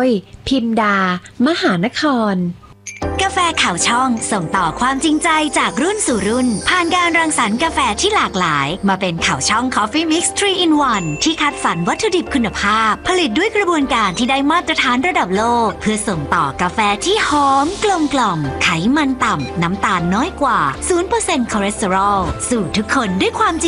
พิมดามหานครกาแฟข่าวช่องส่งต่อความจริงใจจากรุ่นสู่รุ่นผ่านการรังสรรค์กาแฟที่หลากหลายมาเป็นข่าวช่อง Coffee Mix 3 in 1 ที่คัดสรรวัตถุดิบคุณภาพผลิตด้วยกระบวนการที่ได้มาตรฐานระดับโลกเพื่อส่งต่อกาแฟที่หอมกลมกล่อมไขมันต่ำน้ำตาลน้อยกว่า 0% คอเลสเตอรอลสู่ทุกคนด้วยความจริง